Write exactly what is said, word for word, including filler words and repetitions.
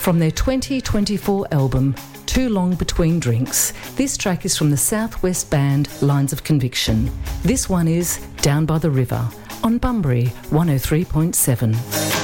From their twenty twenty-four album, Too Long Between Drinks, this track is from the Southwest band Lines of Conviction. This one is Down by the River on Bunbury one oh three point seven.